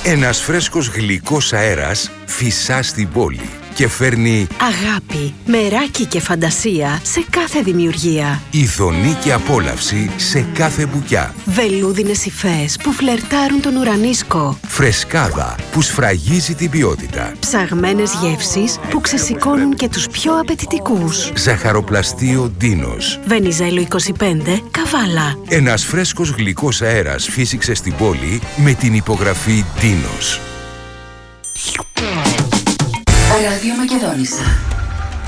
Ένας φρέσκος γλυκός αέρας φυσά στην πόλη και φέρνει αγάπη, μεράκι και φαντασία σε κάθε δημιουργία. ειδονή και απόλαυση σε κάθε μπουκιά. Βελούδινες υφές που φλερτάρουν τον ουρανίσκο. Φρεσκάδα που σφραγίζει την ποιότητα. Ψαγμένες γεύσεις που ξεσηκώνουν και τους πιο απαιτητικούς. Ζαχαροπλαστείο Ντίνος. Βενιζέλο 25, Καβάλα. Ένας φρέσκος γλυκός αέρας φύσηξε στην πόλη με την υπογραφή Ντίνος. Ράδιο Μακεδόνισσα.